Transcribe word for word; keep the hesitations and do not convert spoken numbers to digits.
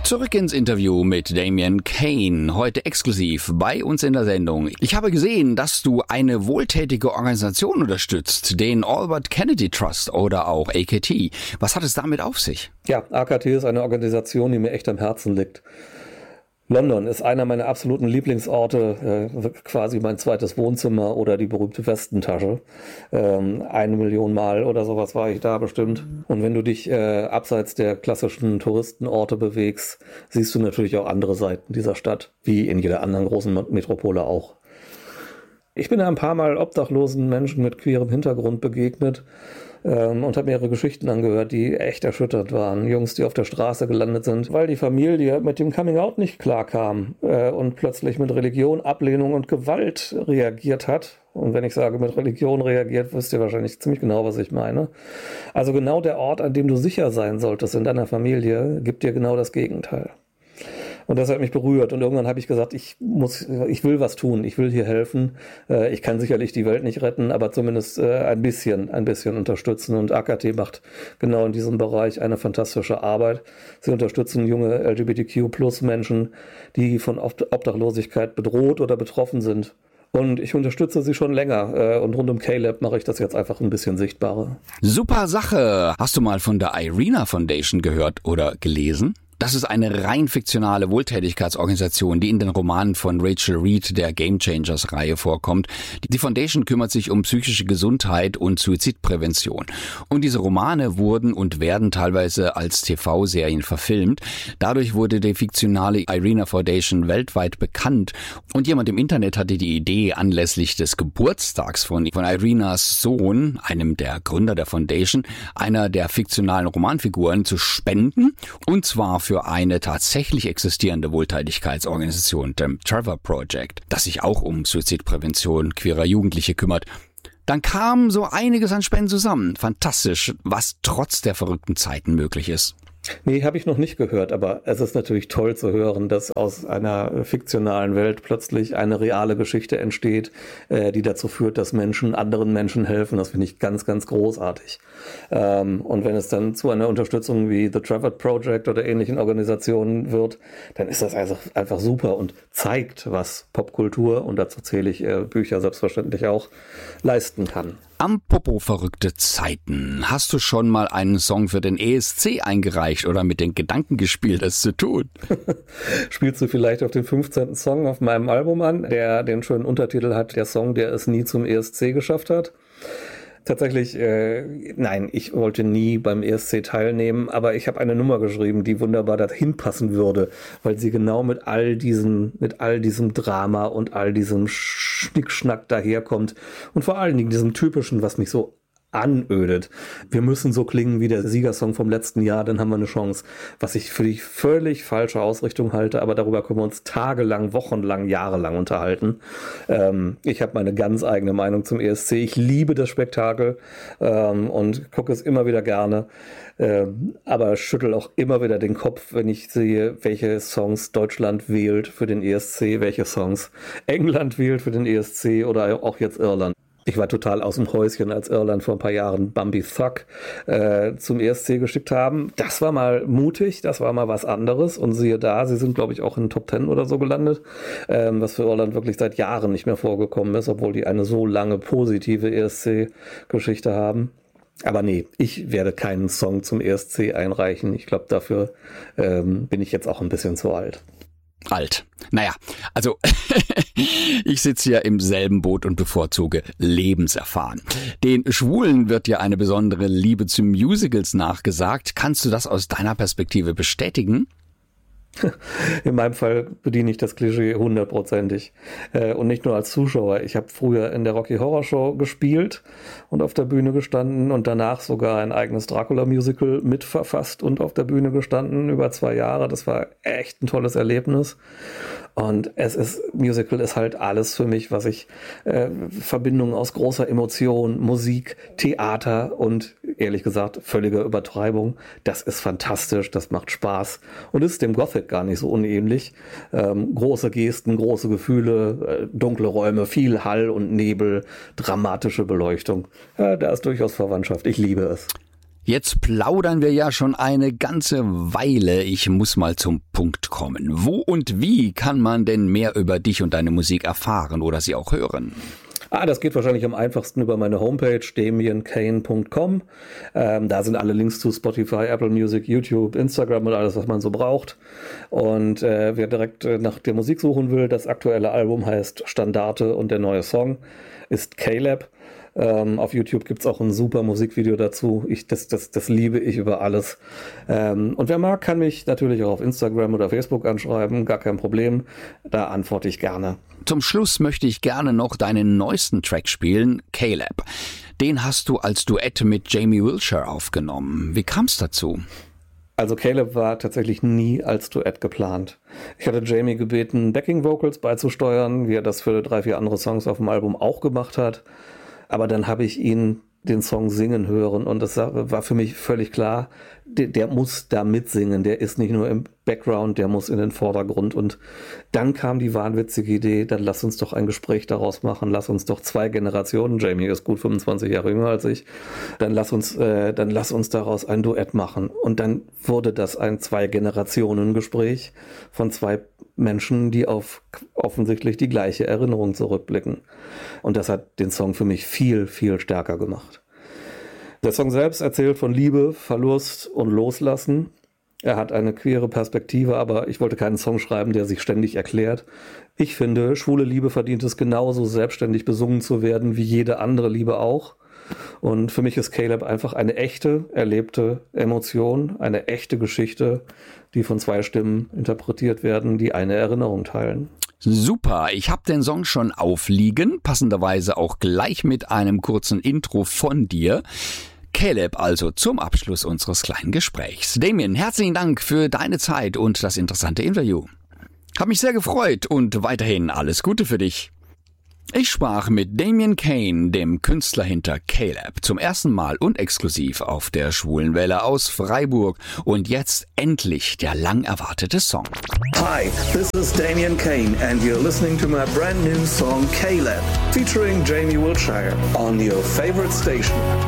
Zurück ins Interview mit Damien Kane, heute exklusiv bei uns in der Sendung. Ich habe gesehen, dass du eine wohltätige Organisation unterstützt, den Albert Kennedy Trust oder auch A K T. Was hat es damit auf sich? Ja, A K T ist eine Organisation, die mir echt am Herzen liegt. London ist einer meiner absoluten Lieblingsorte, äh, quasi mein zweites Wohnzimmer oder die berühmte Westentasche. Ähm, eine Million Mal oder sowas war ich da bestimmt. Und wenn du dich äh, abseits der klassischen Touristenorte bewegst, siehst du natürlich auch andere Seiten dieser Stadt, wie in jeder anderen großen Metropole auch. Ich bin ja ein paar Mal obdachlosen Menschen mit queerem Hintergrund begegnet ähm, und habe mir ihre Geschichten angehört, die echt erschüttert waren. Jungs, die auf der Straße gelandet sind, weil die Familie mit dem Coming-out nicht klarkam äh, und plötzlich mit Religion, Ablehnung und Gewalt reagiert hat. Und wenn ich sage, mit Religion reagiert, wisst ihr wahrscheinlich ziemlich genau, was ich meine. Also genau der Ort, an dem du sicher sein solltest in deiner Familie, gibt dir genau das Gegenteil. Und das hat mich berührt. Und irgendwann habe ich gesagt, ich muss, ich will was tun. Ich will hier helfen. Ich kann sicherlich die Welt nicht retten, aber zumindest ein bisschen, ein bisschen unterstützen. Und A K T macht genau in diesem Bereich eine fantastische Arbeit. Sie unterstützen junge L G B T Q Plus Menschen, die von Obdachlosigkeit bedroht oder betroffen sind. Und ich unterstütze sie schon länger. Und rund um K-Lab mache ich das jetzt einfach ein bisschen sichtbarer. Super Sache. Hast du mal von der Irena Foundation gehört oder gelesen? Das ist eine rein fiktionale Wohltätigkeitsorganisation, die in den Romanen von Rachel Reed der Game Changers Reihe vorkommt. Die Foundation kümmert sich um psychische Gesundheit und Suizidprävention. Und diese Romane wurden und werden teilweise als T V-Serien verfilmt. Dadurch wurde die fiktionale Irena Foundation weltweit bekannt. Und jemand im Internet hatte die Idee, anlässlich des Geburtstags von, von Irenas Sohn, einem der Gründer der Foundation, einer der fiktionalen Romanfiguren zu spenden. Und zwar für eine tatsächlich existierende Wohltätigkeitsorganisation, dem Trevor Project, das sich auch um Suizidprävention queerer Jugendliche kümmert. Dann kam so einiges an Spenden zusammen. Fantastisch, was trotz der verrückten Zeiten möglich ist. Nee, habe ich noch nicht gehört, aber es ist natürlich toll zu hören, dass aus einer fiktionalen Welt plötzlich eine reale Geschichte entsteht, äh, die dazu führt, dass Menschen anderen Menschen helfen. Das finde ich ganz, ganz großartig. Ähm, und wenn es dann zu einer Unterstützung wie The Trevor Project oder ähnlichen Organisationen wird, dann ist das also einfach super und zeigt, was Popkultur, und dazu zähle ich äh, Bücher selbstverständlich auch, leisten kann. Am Popo verrückte Zeiten. Hast du schon mal einen Song für den E S C eingereicht oder mit den Gedanken gespielt, es zu tun? Spielst du vielleicht auf den fünfzehnten Song auf meinem Album an, der den schönen Untertitel hat, der Song, der es nie zum E S C geschafft hat? Tatsächlich, äh, nein, ich wollte nie beim E S C teilnehmen, aber ich habe eine Nummer geschrieben, die wunderbar dahin passen würde, weil sie genau mit all diesem, mit all diesem Drama und all diesem Schnickschnack daherkommt und vor allen Dingen diesem typischen, was mich so anödet. Wir müssen so klingen wie der Siegersong vom letzten Jahr, dann haben wir eine Chance. Was ich für die völlig falsche Ausrichtung halte, aber darüber können wir uns tagelang, wochenlang, jahrelang unterhalten. Ähm, ich habe meine ganz eigene Meinung zum E S C. Ich liebe das Spektakel ähm, und gucke es immer wieder gerne, ähm, aber schüttel auch immer wieder den Kopf, wenn ich sehe, welche Songs Deutschland wählt für den E S C, welche Songs England wählt für den E S C oder auch jetzt Irland. Ich war total aus dem Häuschen, als Irland vor ein paar Jahren Bambi Thug äh, zum E S C geschickt haben. Das war mal mutig, das war mal was anderes. Und siehe da, sie sind, glaube ich, auch in den Top Ten oder so gelandet, ähm, was für Irland wirklich seit Jahren nicht mehr vorgekommen ist, obwohl die eine so lange positive E S C-Geschichte haben. Aber nee, ich werde keinen Song zum E S C einreichen. Ich glaube, dafür ähm, bin ich jetzt auch ein bisschen zu alt. Alt. Naja, also ich sitze ja im selben Boot und bevorzuge lebenserfahren. Den Schwulen wird ja eine besondere Liebe zu Musicals nachgesagt. Kannst du das aus deiner Perspektive bestätigen? In meinem Fall bediene ich das Klischee hundertprozentig. Und nicht nur als Zuschauer. Ich habe früher in der Rocky Horror Show gespielt und auf der Bühne gestanden und danach sogar ein eigenes Dracula-Musical mitverfasst und auf der Bühne gestanden über zwei Jahre. Das war echt ein tolles Erlebnis. Und es ist, Musical ist halt alles für mich, was ich, äh, Verbindung aus großer Emotion, Musik, Theater und ehrlich gesagt völlige Übertreibung. Das ist fantastisch, das macht Spaß und ist dem Gothic gar nicht so unähnlich. Ähm, große Gesten, große Gefühle, äh, dunkle Räume, viel Hall und Nebel, dramatische Beleuchtung. Ja, da ist durchaus Verwandtschaft. Ich liebe es. Jetzt plaudern wir ja schon eine ganze Weile. Ich muss mal zum Punkt kommen. Wo und wie kann man denn mehr über dich und deine Musik erfahren oder sie auch hören? Ah, das geht wahrscheinlich am einfachsten über meine Homepage damien kane punkt com. Ähm, da sind alle Links zu Spotify, Apple Music, YouTube, Instagram und alles, was man so braucht. Und äh, wer direkt äh, nach der Musik suchen will, das aktuelle Album heißt Standarte und der neue Song ist Caleb. Ähm, auf YouTube gibt's auch ein super Musikvideo dazu. Ich, das, das, das liebe ich über alles. Ähm, und wer mag, kann mich natürlich auch auf Instagram oder Facebook anschreiben. Gar kein Problem. Da antworte ich gerne. Zum Schluss möchte ich gerne noch deinen neuesten Track spielen, Caleb. Den hast du als Duett mit Jamie Wilshire aufgenommen. Wie kam's dazu? Also Caleb war tatsächlich nie als Duett geplant. Ich hatte Jamie gebeten, Backing Vocals beizusteuern, wie er das für drei, vier andere Songs auf dem Album auch gemacht hat. Aber dann habe ich ihn den Song singen hören und das war für mich völlig klar, der, der muss da mitsingen, der ist nicht nur im Background, der muss in den Vordergrund. Und dann kam die wahnwitzige Idee, dann lass uns doch ein Gespräch daraus machen, lass uns doch zwei Generationen, Jamie ist gut fünfundzwanzig Jahre jünger als ich, dann lass uns, äh, dann lass uns daraus ein Duett machen. Und dann wurde das ein Zwei-Generationen-Gespräch von zwei Menschen, die auf offensichtlich die gleiche Erinnerung zurückblicken. Und das hat den Song für mich viel, viel stärker gemacht. Der Song selbst erzählt von Liebe, Verlust und Loslassen. Er hat eine queere Perspektive, aber ich wollte keinen Song schreiben, der sich ständig erklärt. Ich finde, schwule Liebe verdient es genauso selbstständig besungen zu werden, wie jede andere Liebe auch. Und für mich ist Caleb einfach eine echte, erlebte Emotion, eine echte Geschichte, die von zwei Stimmen interpretiert werden, die eine Erinnerung teilen. Super, ich habe den Song schon aufliegen, passenderweise auch gleich mit einem kurzen Intro von dir. Caleb also zum Abschluss unseres kleinen Gesprächs. Damien, herzlichen Dank für deine Zeit und das interessante Interview. Hab mich sehr gefreut und weiterhin alles Gute für dich. Ich sprach mit Damien Kane, dem Künstler hinter Caleb, zum ersten Mal und exklusiv auf der Schwulenwelle aus Freiburg. Und jetzt endlich der lang erwartete Song. Hi, this is Damien Kane and you're listening to my brand new song Caleb, featuring Jamie Wilshire on your favorite station.